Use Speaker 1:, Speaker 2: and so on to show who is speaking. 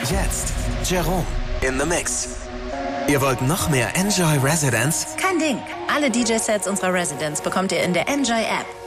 Speaker 1: Jetzt Jerome in the Mix. Ihr wollt noch mehr Enjoy Residence?
Speaker 2: Kein Ding. Alle DJ-Sets unserer Residents bekommt ihr in der Enjoy App.